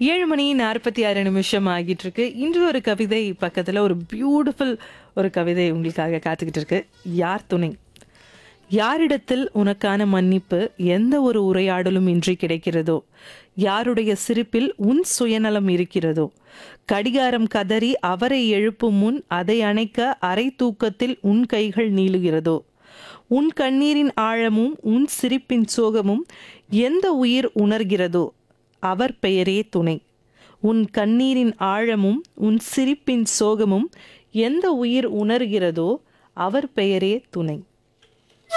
7 மணி 46 ஆகிட்டு இருக்கு. இன்று ஒரு கவிதை பக்கத்துல ஒரு பியூட்டிஃபுல் ஒரு கவிதை உங்களுக்காக காத்துக்கிட்டு இருக்கு. யார் துணை? யாரிடத்தில் உனக்கான மன்னிப்பு எந்த ஒரு உரையாடலும் இன்றி கிடைக்கிறதோ, யாருடைய சிரிப்பில் உன் சுயநலம் இருக்கிறதோ, கடிகாரம் கதறி அவரை எழுப்பும் முன் அதை அணைக்க அரை தூக்கத்தில் உன் கைகள் நீளுகிறதோ, உன் கண்ணீரின் ஆழமும் உன் சிரிப்பின் சோகமும் எந்த உயிர் உணர்கிறதோ அவர் பெயரே துணை. உன் கண்ணீரின் ஆழமும் உன் சிரிப்பின் சோகமும் எந்த உயிர் உணர்கிறதோ அவர் பெயரே துணை.